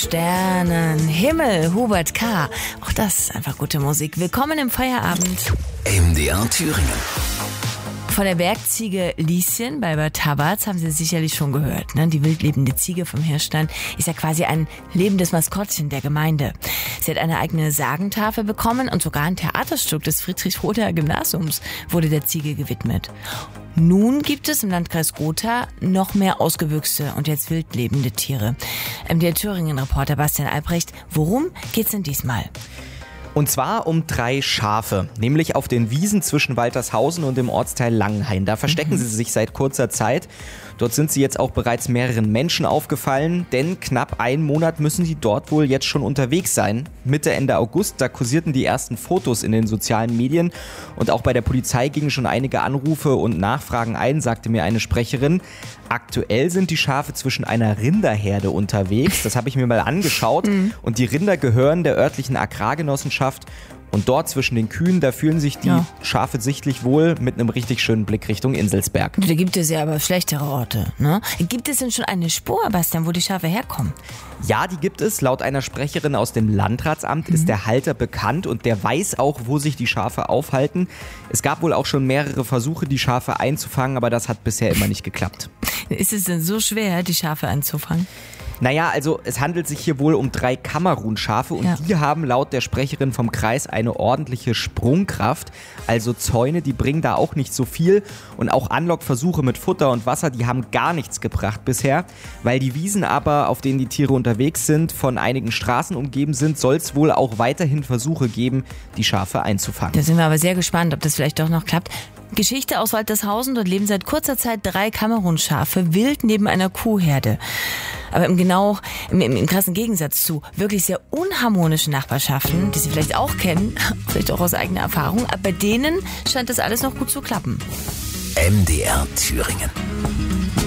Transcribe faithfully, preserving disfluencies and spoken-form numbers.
Sternen, Himmel, Hubert K. Auch das ist einfach gute Musik. Willkommen im Feierabend. M D R Thüringen. Von der Bergziege Lieschen bei Bad Tabatz haben Sie sicherlich schon gehört. Ne? Die wildlebende Ziege vom Hirschstein ist ja quasi ein lebendes Maskottchen der Gemeinde. Sie hat eine eigene Sagentafel bekommen und sogar ein Theaterstück des Friedrich-Rother Gymnasiums wurde der Ziege gewidmet. Nun gibt es im Landkreis Gotha noch mehr ausgewüchste und jetzt wildlebende Tiere. M D R Thüringen-Reporter Bastian Albrecht, worum geht's denn diesmal? Und zwar um drei Schafe, nämlich auf den Wiesen zwischen Waltershausen und dem Ortsteil Langenhain. Da verstecken mhm. sie sich seit kurzer Zeit. Dort sind sie jetzt auch bereits mehreren Menschen aufgefallen, denn knapp einen Monat müssen sie dort wohl jetzt schon unterwegs sein. Mitte, Ende August, da kursierten die ersten Fotos in den sozialen Medien und auch bei der Polizei gingen schon einige Anrufe und Nachfragen ein, sagte mir eine Sprecherin. Aktuell sind die Schafe zwischen einer Rinderherde unterwegs, das habe ich mir mal angeschaut mhm. und die Rinder gehören der örtlichen Agrargenossenschaft. Und dort zwischen den Kühen, da fühlen sich die ja. Schafe sichtlich wohl mit einem richtig schönen Blick Richtung Inselsberg. Da gibt es ja aber schlechtere Orte, ne? Gibt es denn schon eine Spur, Bastian, wo die Schafe herkommen? Ja, die gibt es. Laut einer Sprecherin aus dem Landratsamt mhm. ist der Halter bekannt und der weiß auch, wo sich die Schafe aufhalten. Es gab wohl auch schon mehrere Versuche, die Schafe einzufangen, aber das hat bisher immer nicht geklappt. Ist es denn so schwer, die Schafe einzufangen? Naja, also es handelt sich hier wohl um drei Kamerun-Schafe und ja. die haben laut der Sprecherin vom Kreis eine ordentliche Sprungkraft. Also Zäune, die bringen da auch nicht so viel und auch Anlockversuche mit Futter und Wasser, die haben gar nichts gebracht bisher. Weil die Wiesen aber, auf denen die Tiere unterwegs sind, von einigen Straßen umgeben sind, soll es wohl auch weiterhin Versuche geben, die Schafe einzufangen. Da sind wir aber sehr gespannt, ob das vielleicht doch noch klappt. Geschichte aus Waltershausen, dort leben seit kurzer Zeit drei Kamerun-Schafe wild neben einer Kuhherde. Aber im genau, im, im, im krassen Gegensatz zu wirklich sehr unharmonischen Nachbarschaften, die Sie vielleicht auch kennen, vielleicht auch aus eigener Erfahrung, aber bei denen scheint das alles noch gut zu klappen. M D R Thüringen.